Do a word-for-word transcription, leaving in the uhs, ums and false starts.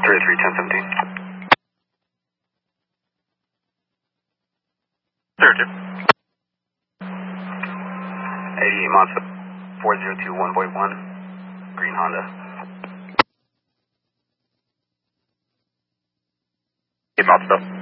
three oh three, ten seventeen. zero two. eighty-eight Mazda, four zero two one point one, green Honda. eight Mazda.